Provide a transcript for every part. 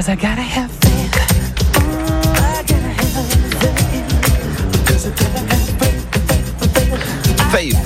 'cause I gotta have faith. I gotta have faith. Because I gotta have faith.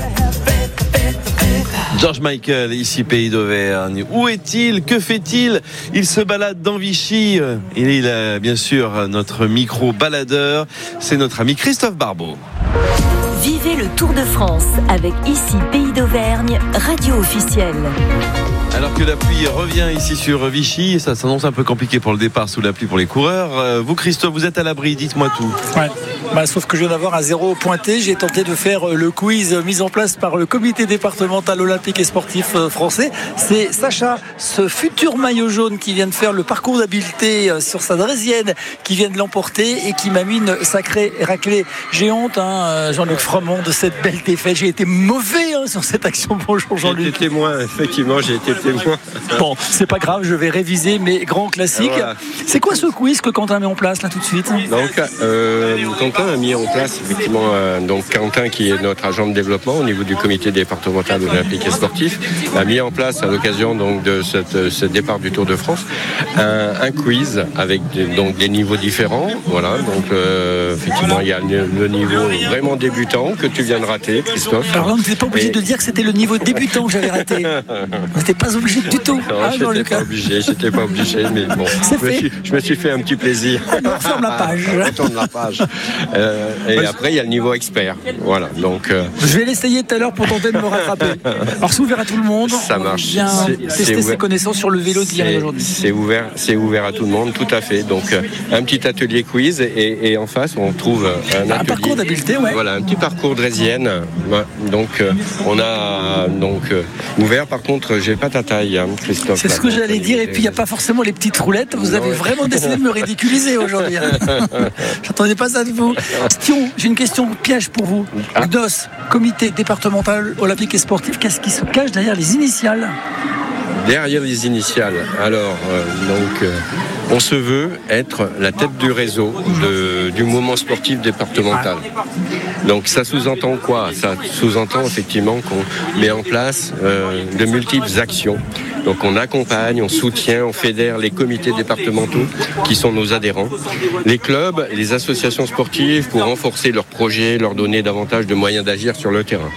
George Michael, ici Pays d'Auvergne. Où est-il? Que fait-il? Il se balade dans Vichy. Et il a bien sûr notre micro-baladeur. C'est notre ami Christophe Barbeau. Vivez le Tour de France avec ici Pays d'Auvergne, radio officielle. Alors que la pluie revient ici sur Vichy, ça s'annonce un peu compliqué pour le départ sous la pluie pour les coureurs. Vous, Christophe, vous êtes à l'abri, dites-moi tout. Ouais. Sauf que je viens d'avoir un 0 pointé. J'ai tenté de faire le quiz mis en place par le comité départemental olympique et sportif français. C'est Sacha, ce futur maillot jaune qui vient de faire le parcours d'habileté sur sa draisienne, qui vient de l'emporter et qui m'a mis une sacrée raclée. J'ai honte, Jean-Luc Framont, de cette belle défaite. J'ai été mauvais sur cette action. Bonjour Jean-Luc. J'ai été témoin, effectivement, j'ai été témoin. Bon, c'est pas grave, je vais réviser mes grands classiques. Voilà. C'est quoi ce quiz que Quentin met en place là tout de suite? Donc, Quentin a mis en place effectivement, donc Quentin qui est notre agent de développement au niveau du comité départemental olympique et sportif, a mis en place à l'occasion donc de ce départ du Tour de France un quiz avec donc des niveaux différents. Voilà, donc effectivement il y a le niveau vraiment débutant que tu viens de rater, Christophe. Alors là, on n'était pas obligé de dire que c'était le niveau débutant que j'avais raté. On n'était pas obligé du tout. Non, j'étais pas obligé, mais bon, je me suis fait un petit plaisir. On ferme la page. On tourne la page. Et après, il y a le niveau expert. Voilà, donc. Je vais l'essayer tout à l'heure pour tenter de me rattraper. Alors, c'est ouvert à tout le monde. Ça marche. On vient tester ses connaissances sur le vélo d'hier et d'aujourd'hui. C'est ouvert à tout le monde, tout à fait. Donc, un petit atelier quiz et en face, on trouve un parcours d'habileté, ouais. Voilà, un petit parcours draisienne. Donc, on a ouvert. Par contre, j'ai pas ta taille, Christophe. C'est ce que j'allais dire. Et puis, il n'y a pas forcément les petites roulettes. Vous avez vraiment décidé de me ridiculiser aujourd'hui. J'attendais pas ça de vous. J'ai une question piège pour vous. DOS, comité départemental olympique et sportif, qu'est-ce qui se cache derrière les initiales? Derrière les initiales, alors, on se veut être la tête du réseau du mouvement sportif départemental. Donc ça sous-entend quoi? Ça sous-entend effectivement qu'on met en place de multiples actions. Donc on accompagne, on soutient, on fédère les comités départementaux qui sont nos adhérents, les clubs et les associations sportives pour renforcer leurs projets, leur donner davantage de moyens d'agir sur le terrain.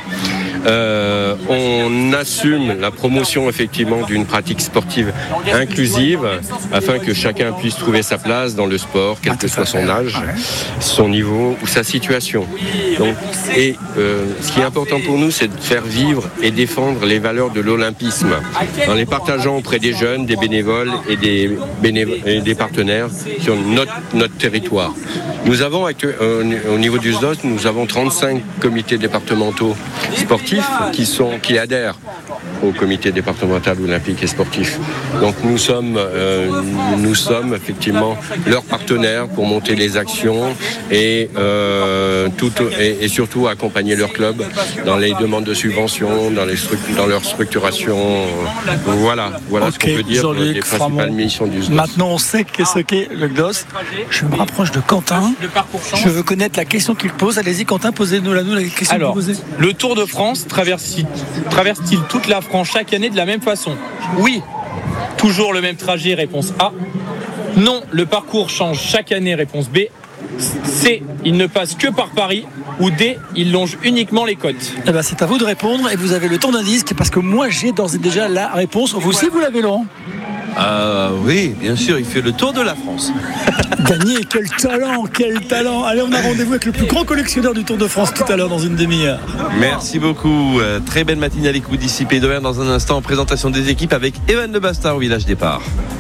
On assume la promotion effectivement d'une pratique sportive inclusive afin que chacun puisse trouver sa place dans le sport, quel que soit son âge, son niveau ou sa situation. Donc, ce qui est important pour nous, c'est de faire vivre et défendre les valeurs de l'olympisme en les partageant auprès des jeunes, des bénévoles et des partenaires sur notre territoire. Nous avons au niveau du SDOS, nous avons 35 comités départementaux sportifs qui adhèrent au comité départemental olympique et sportif. Donc nous sommes effectivement leurs partenaires pour monter les actions et surtout accompagner leur club dans les demandes de subventions, dans leur structuration. Voilà ce qu'on peut dire des principales missions du SDOS. Maintenant on sait ce qu'est le SDOS. Je me rapproche de Quentin. Je veux connaître la question qu'il pose. Allez-y Quentin, posez-nous la question que vous posez. Le Tour de France traverse-t-il toute la France chaque année de la même façon? Oui. Toujours le même trajet, réponse A. Non, le parcours change chaque année, réponse B. C, il ne passe que par Paris. Ou D, il longe uniquement les côtes. C'est à vous de répondre et vous avez le temps d'un disque parce que moi j'ai d'ores et déjà la réponse. Vous aussi vous l'avez, Laurent? Oui, bien sûr, il fait le tour de la France. Gagné, quel talent. Allez, on a rendez-vous avec le plus grand collectionneur du Tour de France tout à l'heure dans une demi-heure. Merci beaucoup. Très belle matinée à l'écoute d'ici Pays d'Auvergne. Dans un instant, en présentation des équipes avec Evan Le Bastard au village départ.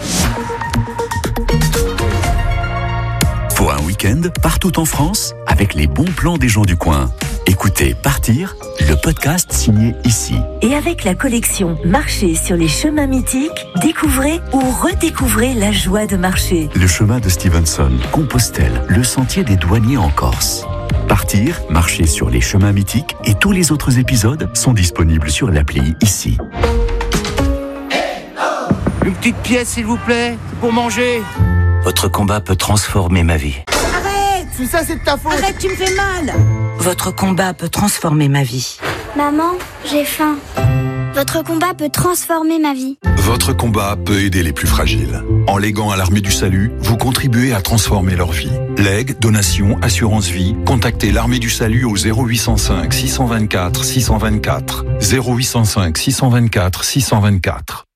Pour un week-end, partout en France, avec les bons plans des gens du coin. Écoutez Partir, le podcast signé ici. Et avec la collection Marcher sur les chemins mythiques, découvrez ou redécouvrez la joie de marcher. Le chemin de Stevenson, Compostelle, le sentier des douaniers en Corse. Partir, marcher sur les chemins mythiques et tous les autres épisodes sont disponibles sur l'appli ici. Une petite pièce s'il vous plaît, pour manger. Votre combat peut transformer ma vie. Arrête, tout ça c'est de ta faute. Arrête, tu me fais mal. Votre combat peut transformer ma vie. Maman, j'ai faim. Votre combat peut transformer ma vie. Votre combat peut aider les plus fragiles. En léguant à l'Armée du Salut, vous contribuez à transformer leur vie. Legs, donations, assurance vie, contactez l'Armée du Salut au 0805 624 624. 0805 624 624.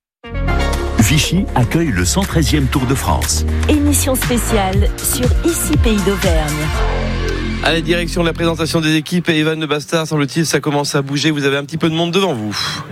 Vichy accueille le 113e Tour de France. Émission spéciale sur Ici Pays d'Auvergne. À la direction de la présentation des équipes, et Evan Le Bastard, semble-t-il, ça commence à bouger. Vous avez un petit peu de monde devant vous.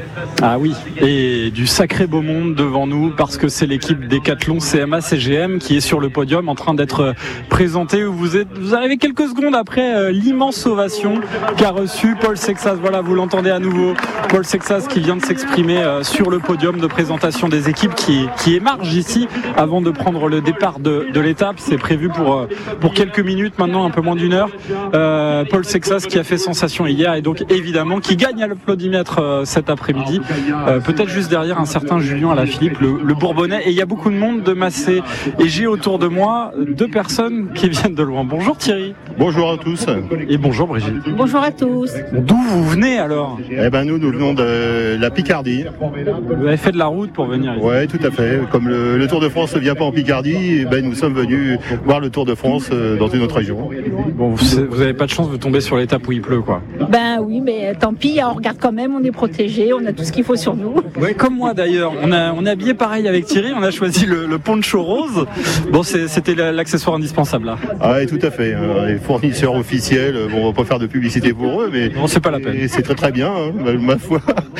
Ah oui, et du sacré beau monde devant nous, parce que c'est l'équipe Décathlon CMA CGM qui est sur le podium en train d'être présentée. Vous arrivez quelques secondes après l'immense ovation qu'a reçu Paul Sexas. Voilà, vous l'entendez à nouveau. Paul Sexas qui vient de s'exprimer sur le podium de présentation des équipes qui émarge ici avant de prendre le départ de l'étape. C'est prévu pour quelques minutes maintenant, un peu moins d'une heure. Paul Sexas qui a fait sensation hier et donc évidemment qui gagne à l'applaudimètre cet après-midi. Peut-être juste derrière un certain Julien Alaphilippe, le Bourbonnais. Et il y a beaucoup de monde de Massé. Et j'ai autour de moi 2 personnes qui viennent de loin. Bonjour Thierry. Bonjour à tous. Et bonjour Brigitte. Bonjour à tous. D'où vous venez alors ? Eh ben nous venons de la Picardie. Vous avez fait de la route pour venir ici ? Ouais, tout à fait. Comme le Tour de France ne vient pas en Picardie, nous sommes venus voir le Tour de France dans une autre région. Bon, vous n'avez pas de chance de tomber sur l'étape où il pleut, quoi. Ben oui, mais tant pis, on regarde quand même, on est protégé, on a tout ce qu'il faut sur nous. Ouais, comme moi d'ailleurs. On est habillé pareil avec Thierry, on a choisi le poncho rose. Bon, c'était l'accessoire indispensable là. Ah ouais, tout à fait. Les fournisseurs officiels, on va pas faire de publicité pour eux, mais non, c'est pas la peine. C'est très très bien, ma foi.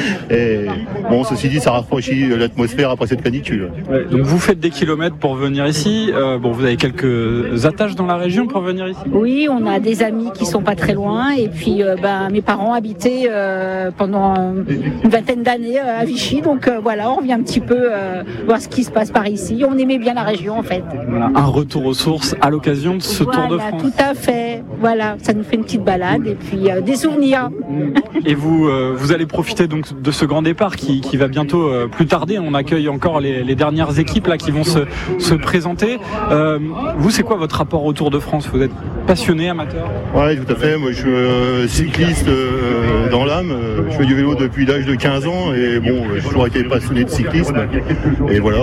Et bon, ceci dit, ça rafraîchit l'atmosphère après cette canicule. Ouais, donc vous faites des kilomètres pour venir ici. Vous avez quelques attaches dans la région pour venir ici ? Oui, on a des amis qui sont pas très loin et puis mes parents habitaient pendant une vingtaine d'années à Vichy, donc voilà, on revient un petit peu voir ce qui se passe par ici. On aimait bien la région en fait. Voilà, un retour aux sources à l'occasion de ce Tour de France. Tout à fait. Voilà, ça nous fait une petite balade et puis des souvenirs. Et vous allez profiter donc de ce grand départ qui va bientôt plus tarder. On accueille encore les dernières équipes là qui vont se présenter. Vous, c'est quoi votre rapport au Tour de France ? Vous êtes passionné, amateur ? Ouais, tout à fait. Moi, je suis cycliste dans l'âme. Je fais du vélo depuis l'âge de 15 ans et bon, j'ai toujours été passionné de cyclisme. Et voilà,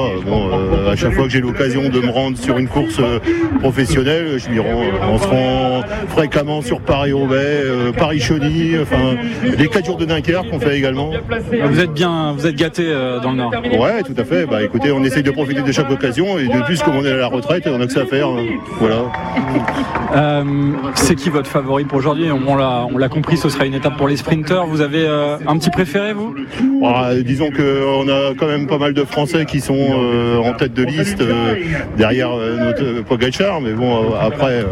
à chaque fois que j'ai l'occasion de me rendre sur une course professionnelle, je m'y rends. On se rend fréquemment sur Paris-Roubaix, Paris-Chauny, enfin, les 4 jours de Dunkerque qu'on fait également. Vous êtes gâté dans le Nord. Ouais, tout à fait. Écoutez, on essaye de profiter de chaque occasion et de plus, comme on est à la retraite, on a que ça à faire. Voilà. C'est qui votre favori pour aujourd'hui ? On l'a compris, ce sera une étape pour les sprinteurs. Vous avez un petit préféré, vous ? Disons qu'on a quand même pas mal de Français qui sont en tête de liste derrière notre Pogacar, mais bon, après,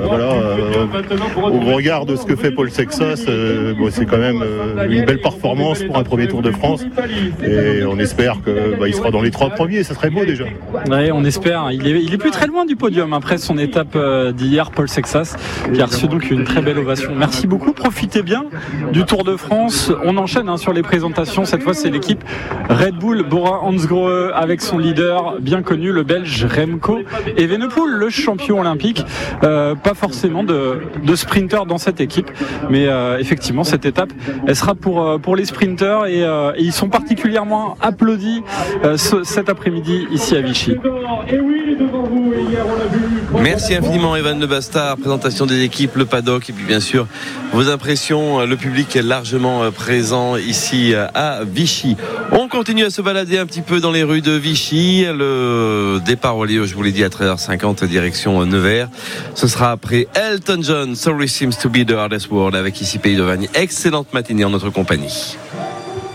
au regard de ce que fait Paul Sexas, c'est quand même une belle performance pour un premier Tour de France. Et on espère qu'il sera dans les 3 premiers, ça serait beau déjà. Ouais, on espère. Il est plus très loin du podium après son étape d'hier, Paul Sexas, qui a reçu donc une très belle ovation. Merci beaucoup, profitez bien du Tour de France. On enchaîne sur les présentations. Cette fois, c'est l'équipe Red Bull Bora-Hansgrohe avec son leader bien connu, le Belge Remco Evenepoel, le champion olympique. Pas forcément de sprinter dans cette équipe, mais effectivement, cette étape, elle sera pour les sprinters et ils sont particulièrement applaudis cet après-midi ici à Vichy. Merci infiniment Evan Le Bastard, présentation des équipes, le paddock et puis bien sûr vos impressions, le public est largement présent ici à Vichy. On continue à se balader un petit peu dans les rues de Vichy. Le départ au lieu, je vous l'ai dit, à 13h50 direction Nevers. Ce sera après Elton John, Sorry Seems to be the Hardest Word avec ici Pays d'Auvergne. Excellente matinée en notre compagnie.